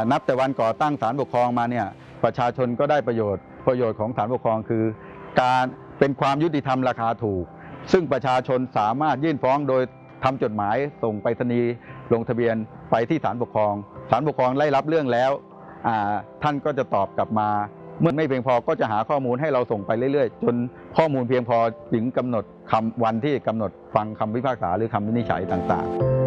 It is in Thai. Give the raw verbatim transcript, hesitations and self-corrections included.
นับแต่วันก่อตั้งศาลปกครองมาเนี่ยประชาชนก็ได้ประโยชน์ประโยชน์ของศาลปกครองคือการเป็นความยุติธรรมราคาถูกซึ่งประชาชนสามารถยื่นฟ้องโดยทำจดหมายส่งไปรษณีย์ลงทะเบียนไปที่ศาลปกครองศาลปกครองได้รับเรื่องแล้วท่านก็จะตอบกลับมาเมื่อไม่เพียงพอก็จะหาข้อมูลให้เราส่งไปเรื่อยๆจนข้อมูลเพียงพอถึงกำหนดคำวันที่กำหนดฟังคำพิพากษาหรือคำวินิจฉัยต่างๆ